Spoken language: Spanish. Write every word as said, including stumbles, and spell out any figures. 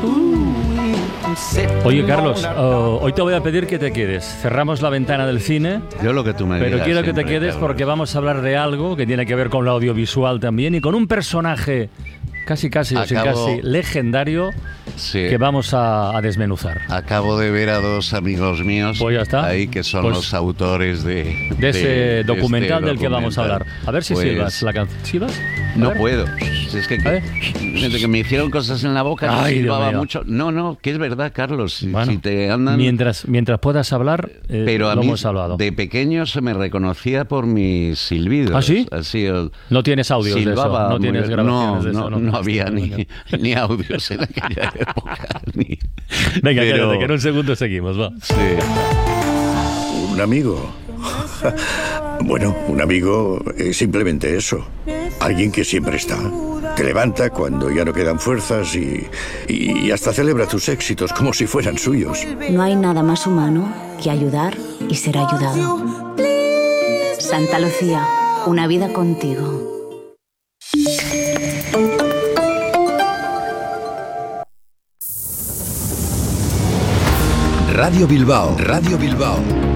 Oye, Carlos, oh, hoy te voy a pedir que te quedes. Cerramos la ventana del cine. Yo lo que tú me Pero digas quiero que siempre, te quedes Carlos. porque vamos a hablar de algo que tiene que ver con lo audiovisual también y con un personaje casi, casi, o sin Acabo- casi legendario Sí. que vamos a, a desmenuzar. Acabo de ver a dos amigos míos Pues ya está. ahí que son Pues los autores de, De ese de documental este del que vamos a documental. hablar. A ver si Pues, silbas la canción. ¿Silbas? A No ver. puedo. Si es que, A ver. desde que me hicieron cosas en la boca, no Ay, Dios silbaba mío. mucho. No, no, que es verdad, Carlos. Si, Bueno, si te andan... mientras, mientras puedas hablar, eh, Pero a lo mí, hemos hablado. de pequeño se me reconocía por mis silbidos. ¿Ah, sí? Así, el- No tienes audios de eso, silbaba no muy tienes bien. grabaciones no, de eso. no, no había ni, ni audios en aquella época. Ni... Venga, Pero- quédate, que en un segundo seguimos, va. Sí. ¿Un amigo? Bueno, un amigo es simplemente eso. Alguien que siempre está. Te levanta cuando ya no quedan fuerzas y, y hasta celebra tus éxitos como si fueran suyos. No hay nada más humano que ayudar y ser ayudado. Santa Lucía, una vida contigo. Radio Bilbao, Radio Bilbao.